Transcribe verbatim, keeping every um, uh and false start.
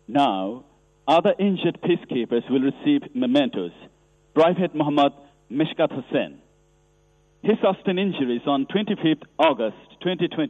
Now, other injured peacekeepers will receive mementos. Private Muhammad Mishkat Hussain. He sustained injuries on twenty-fifth August twenty twenty.